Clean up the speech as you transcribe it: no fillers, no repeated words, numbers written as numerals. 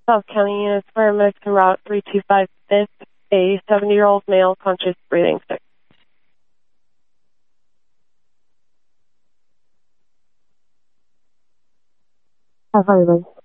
South County units paramedics to Route 325 Fifth, a 70-year-old male conscious breathing sick. Have fun, everybody.